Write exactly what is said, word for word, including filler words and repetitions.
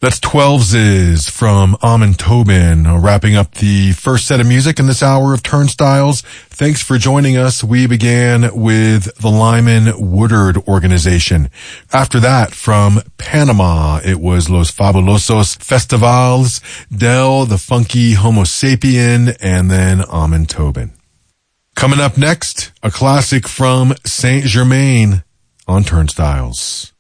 That's Twelveses from Amin Tobin, uh, wrapping up the first set of music in this hour of Turnstiles. Thanks for joining us. We began with the Lyman Woodard Organization. After that, from Panama, it was Los Fabulosos Festivals, Del, the Funky Homo Sapien, and then Amin Tobin. Coming up next, a classic from Saint Germain on Turnstiles.